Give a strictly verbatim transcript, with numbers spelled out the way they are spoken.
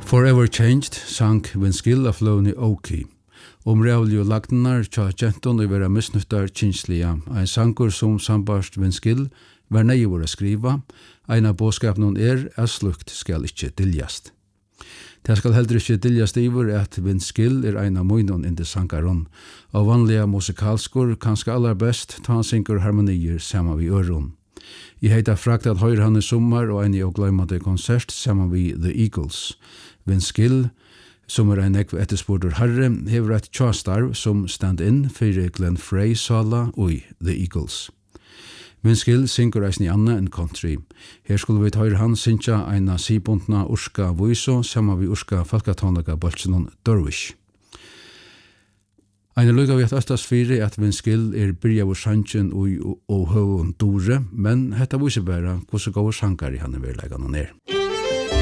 Forever Changed sang Vinskill af Loney Oki. Om rævlig og lagnar tja genton og vera misnuttar kynslia. Ein sangur som sambarst Vinskill var nei vor a skriva. Ein av båskapnun er at slukt skal ikkje diljast. Det skal heller ikkje diljast iver at Vinskill er ein av munnen indi sangaron. Og vanliga musikalskur kanskje aller best ta han syngur harmonier saman vi øron. I heita frakt at høyr han i sommar og ein i og gleimande konsert saman vi The Eagles. Vinskill, som er ein ekv etterspurtur herre, hever eit tjastarv som stand inn fyrir Glenn Frey sala og The Eagles. Vinskill syngur eisni anna enn country. Her skulle vi høyr han synsja eina sibundna urska voiso saman vi urska falkatónleika boltsinun Dervish. Ein lukka vi at østas fyrir at Vinskill er byrja vår sangen og høvun dore, men hetta viser bara hvordan gode sankar i hann er verleikan og er.